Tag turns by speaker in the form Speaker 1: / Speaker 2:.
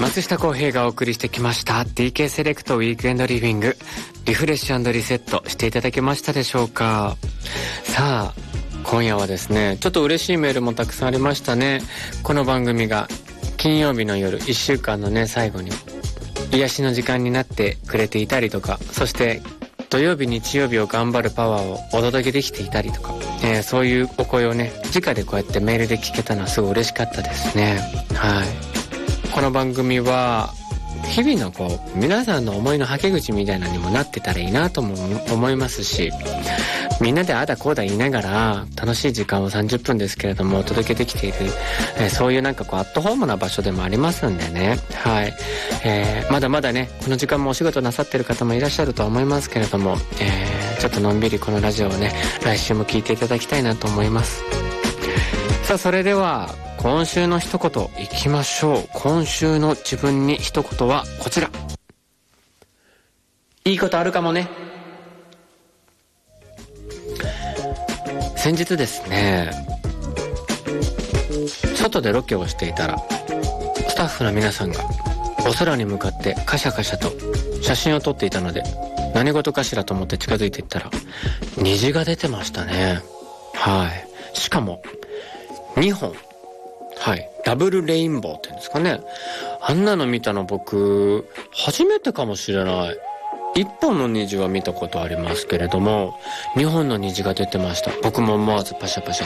Speaker 1: 松下洸平がお送りしてきました DK セレクトウィークエンドリビング、リフレッシュ&リセットしていただけましたでしょうか。さあ今夜はですね、ちょっと嬉しいメールもたくさんありましたね。この番組が金曜日の夜1週間のね最後に癒しの時間になってくれていたりとか、そして土曜日日曜日を頑張るパワーをお届けできていたりとか、そういうお声をね直でこうやってメールで聞けたのはすごい嬉しかったですね。はい。この番組は日々のこう皆さんの思いのはけ口みたいなのにもなってたらいいなとも思いますし、みんなでああだこうだ言いながら楽しい時間を30分ですけれどもお届けできている、そういうなんかこうアットホームな場所でもありますんでね。はい。まだまだねこの時間もお仕事なさってる方もいらっしゃるとは思いますけれども、ちょっとのんびりこのラジオをね来週も聞いていただきたいなと思います。さあそれでは今週の一言いきましょう。今週の自分に一言はこちら。いいことあるかもね。先日ですね、外でロケをしていたらスタッフの皆さんがお空に向かってカシャカシャと写真を撮っていたので、何事かしらと思って近づいていったら虹が出てましたね。はい。しかも2本、はい、ダブルレインボーっていうんですかね。あんなの見たの僕初めてかもしれない。1本の虹は見たことありますけれども2本の虹が出てました。僕も思わずパシャパシャ